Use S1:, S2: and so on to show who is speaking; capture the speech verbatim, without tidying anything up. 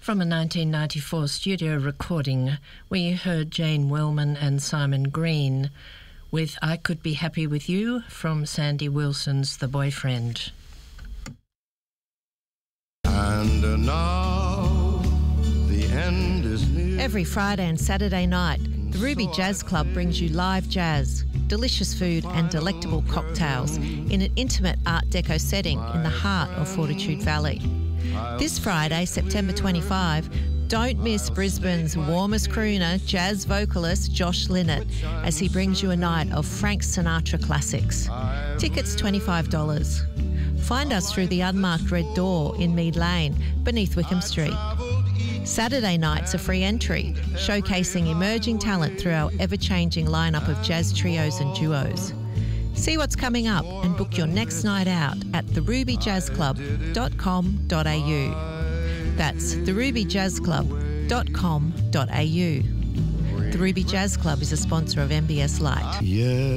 S1: From a nineteen ninety-four studio recording, we heard Jane Wellman and Simon Green with I Could Be Happy With You from Sandy Wilson's The Boyfriend.
S2: And now the end is near.
S3: Every Friday and Saturday night, the Ruby Jazz Club brings you live jazz, delicious food and delectable cocktails in an intimate Art Deco setting in the heart of Fortitude Valley. This Friday, September twenty-fifth, don't miss Brisbane's warmest crooner, jazz vocalist Josh Linnett, as he brings you a night of Frank Sinatra classics. Tickets twenty-five dollars. Find us through the unmarked red door in Mead Lane, beneath Wickham Street. Saturday nights are free entry, showcasing emerging talent through our ever-changing lineup of jazz trios and duos. See what's coming up and book your next night out at the ruby jazz club dot com dot a u. That's the ruby jazz club dot com dot a u. The Ruby Jazz Club is a sponsor of M B S Light.
S2: Yeah.